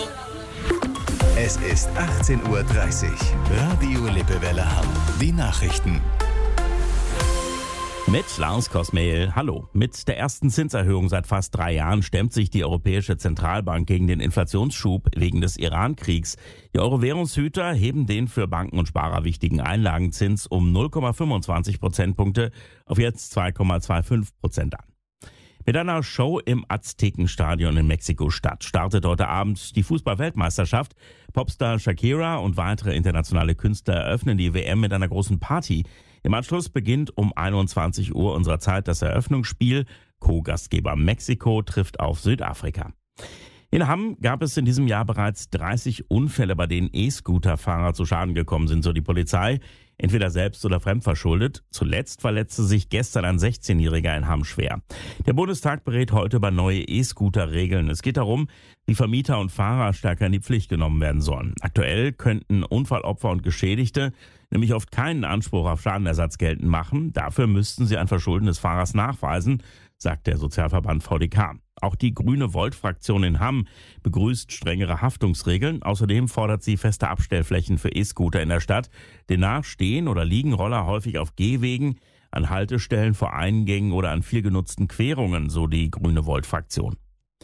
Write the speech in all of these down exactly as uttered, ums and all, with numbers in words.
Es ist achtzehn Uhr dreißig. Radio Lippewelle Hamm. Die Nachrichten. Mit Lars Kosmehl, hallo. Mit der ersten Zinserhöhung seit fast drei Jahren stemmt sich die Europäische Zentralbank gegen den Inflationsschub wegen des Iran-Kriegs. Die Euro-Währungshüter heben den für Banken und Sparer wichtigen Einlagenzins um null Komma fünfundzwanzig Prozentpunkte auf jetzt zwei Komma fünfundzwanzig Prozent an. Mit einer Show im Aztekenstadion in Mexiko-Stadt startet heute Abend die Fußball-Weltmeisterschaft. Popstar Shakira und weitere internationale Künstler eröffnen die W M mit einer großen Party. Im Anschluss beginnt um einundzwanzig Uhr unserer Zeit das Eröffnungsspiel. Co-Gastgeber Mexiko trifft auf Südafrika. In Hamm gab es in diesem Jahr bereits dreißig Unfälle, bei denen E-Scooter-Fahrer zu Schaden gekommen sind, so die Polizei. Entweder selbst oder fremdverschuldet. Zuletzt verletzte sich gestern ein sechzehnjähriger in Hamm schwer. Der Bundestag berät heute über neue E-Scooter-Regeln. Es geht darum, wie Vermieter und Fahrer stärker in die Pflicht genommen werden sollen. Aktuell könnten Unfallopfer und Geschädigte nämlich oft keinen Anspruch auf Schadenersatz geltend machen. Dafür müssten sie ein Verschulden des Fahrers nachweisen, sagt der Sozialverband V D K. Auch die Grüne Volt-Fraktion in Hamm begrüßt strengere Haftungsregeln. Außerdem fordert sie feste Abstellflächen für E-Scooter in der Stadt. Demnach stehen oder liegen Roller häufig auf Gehwegen, an Haltestellen vor Eingängen oder an viel genutzten Querungen, so die Grüne Volt-Fraktion.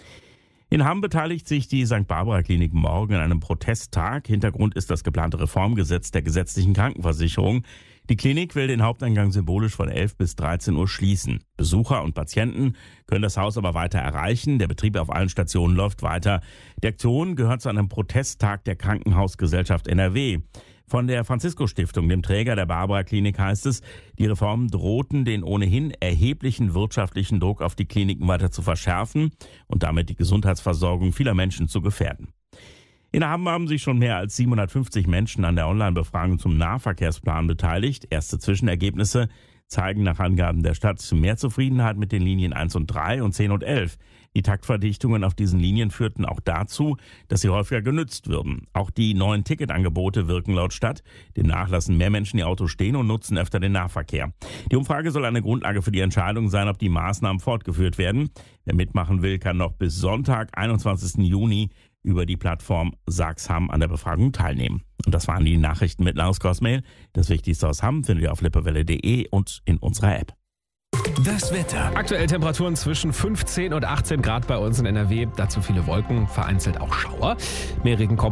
In Hamm beteiligt sich die Sankt Barbara Klinik morgen an einem Protesttag. Hintergrund ist das geplante Reformgesetz der gesetzlichen Krankenversicherung. Die Klinik will den Haupteingang symbolisch von elf bis dreizehn Uhr schließen. Besucher und Patienten können das Haus aber weiter erreichen. Der Betrieb auf allen Stationen läuft weiter. Die Aktion gehört zu einem Protesttag der Krankenhausgesellschaft N R W. Von der Franziskus-Stiftung, dem Träger der Barbara-Klinik, heißt es, die Reformen drohten den ohnehin erheblichen wirtschaftlichen Druck auf die Kliniken weiter zu verschärfen und damit die Gesundheitsversorgung vieler Menschen zu gefährden. In Hamm haben sich schon mehr als siebenhundertfünfzig Menschen an der Online-Befragung zum Nahverkehrsplan beteiligt. Erste Zwischenergebnisse zeigen nach Angaben der Stadt mehr Zufriedenheit mit den Linien eins und drei und zehn und elf. Die Taktverdichtungen auf diesen Linien führten auch dazu, dass sie häufiger genutzt würden. Auch die neuen Ticketangebote wirken laut Stadt. Demnach lassen mehr Menschen ihr Auto stehen und nutzen öfter den Nahverkehr. Die Umfrage soll eine Grundlage für die Entscheidung sein, ob die Maßnahmen fortgeführt werden. Wer mitmachen will, kann noch bis Sonntag, einundzwanzigsten Juni, über die Plattform Sag's Hamm an der Befragung teilnehmen. Und das waren die Nachrichten mit Lars Kosmehl. Das Wichtigste aus Hamm findet ihr auf lippewelle punkt de und in unserer App. Das Wetter. Aktuell Temperaturen zwischen fünfzehn und achtzehn Grad bei uns in N R W. Dazu viele Wolken, vereinzelt auch Schauer. Mehr Regen kommt.